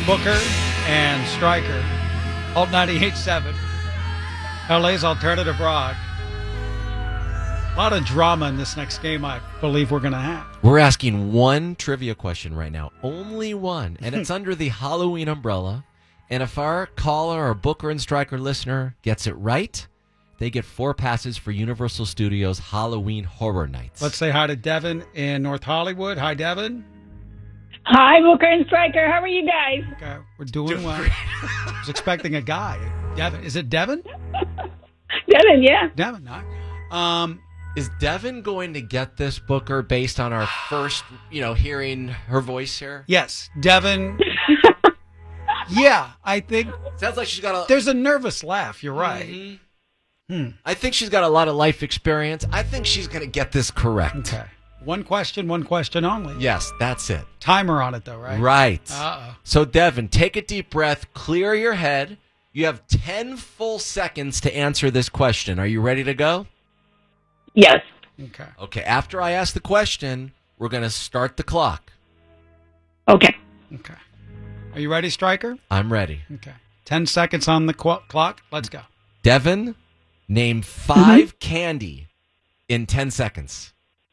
Booker and Stryker. Alt 98.7. LA's Alternative Rock. A lot of drama in this next game, I believe we're going to have. We're asking one trivia question right now. Only one. And it's under the Halloween umbrella. And if our caller or Booker and Stryker listener gets it right, they get 4 passes for Universal Studios Halloween Horror Nights. Let's say hi to Devin in North Hollywood. Hi, Devin. Hi, Booker and Stryker. How are you guys? Okay, we're doing well. I was expecting a guy. Devin. Is it Devin? Devin, yeah. Devin, not. Is Devin going to get this, Booker, based on our first, hearing her voice here? Yes, Devin. Yeah, I think. Sounds like she's got There's a nervous laugh. You're right. Mm-hmm. I think she's got a lot of life experience. I think she's going to get this correct. Okay. One question only. Yes, that's it. Timer on it, though, right? Right. Uh-oh. So, Devin, take a deep breath, clear your head. You have 10 full seconds to answer this question. Are you ready to go? Yes. Okay. Okay, after I ask the question, we're going to start the clock. Okay. Okay. Are you ready, Stryker? I'm ready. Okay. 10 seconds on the clock. Let's go. Devin, name 5 candy in 10 seconds.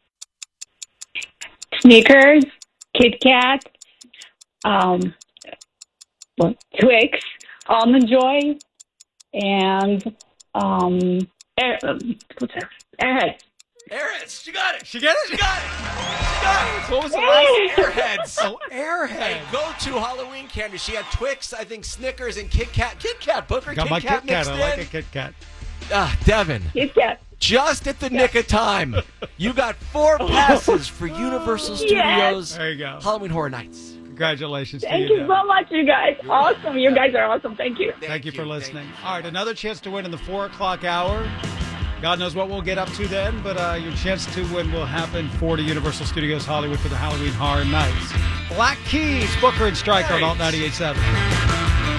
Snickers, Kit Kat, Twix, Almond Joy, and what's that? Airheads. Airheads. She got it. She got it? She got it. What was the last? Airheads. Oh, Airhead. Go-to Halloween candy. She had Twix, I think Snickers, and Kit Kat. Kit Kat, Booker. Got Kit my Kat Kit Kat. I like mixed a Kit Kat. Devin. Kit Kat. Just at the nick of time. You got 4 passes for Universal Studios There you go. Halloween Horror Nights. Congratulations to Thank you, you so much, you guys. Awesome. You guys are awesome. Thank you. Thank you for listening. All right, another chance to win in the 4 o'clock hour. God knows what we'll get up to then, but your chance to win will happen for the Universal Studios Hollywood for the Halloween Horror Nights. Black Keys, Booker and Stryker on Alt 98.7.